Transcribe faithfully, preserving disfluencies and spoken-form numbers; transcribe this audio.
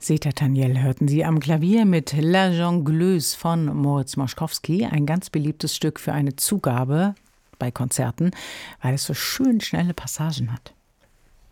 Zeta Taniel hörten Sie am Klavier mit La Jongleuse von Moritz Moszkowski, ein ganz beliebtes Stück für eine Zugabe bei Konzerten, weil es so schön schnelle Passagen hat.